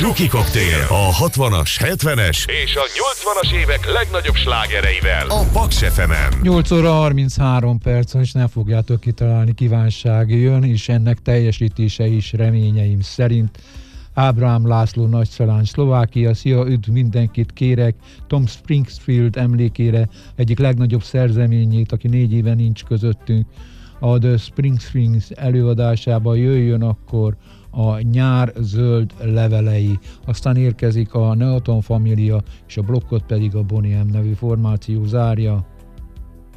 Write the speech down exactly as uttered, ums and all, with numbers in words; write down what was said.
Csuki Koktél, a hatvanas, hetvenes és a nyolcvanas évek legnagyobb slágereivel a Paks ef emen. nyolc óra harminchárom perc, és nem fogjátok kitalálni, kívánság jön, és ennek teljesítése is reményeim szerint. Ábrahám László nagyszalány, Szlovákia, szia, üdv mindenkit kérek, Tom Springfield emlékére egyik legnagyobb szerzeményét, aki négy éve nincs közöttünk, a The Springsteen előadásában jöjjön akkor a Nyár zöld levelei. Aztán érkezik a Neoton Família, és a blokkot pedig a Boney M nevű formáció zárja.